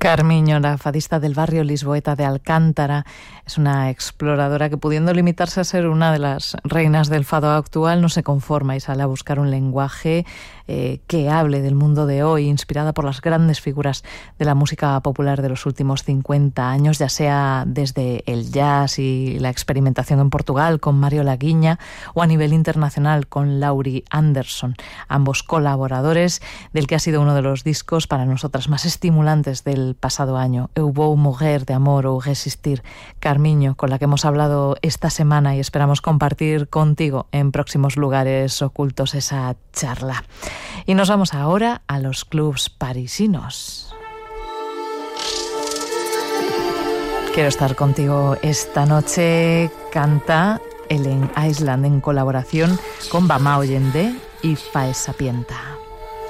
Carmiño, la fadista del barrio lisboeta de Alcántara, es una exploradora que, pudiendo limitarse a ser una de las reinas del fado actual, no se conforma y sale a buscar un lenguaje que hable del mundo de hoy, inspirada por las grandes figuras de la música popular de los últimos 50 años, ya sea desde el jazz y la experimentación en Portugal con Mario Laguiña o a nivel internacional con Laurie Anderson, ambos colaboradores del que ha sido uno de los discos para nosotras más estimulantes del pasado año, Eu vou morrer de amor ou resistir, Carmiño, con la que hemos hablado esta semana y esperamos compartir contigo en próximos lugares ocultos esa charla. Y nos vamos ahora a los clubs parisinos. Quiero estar contigo esta noche. Canta Ellen Island en colaboración con Bamao Yende y Fae Sapienta.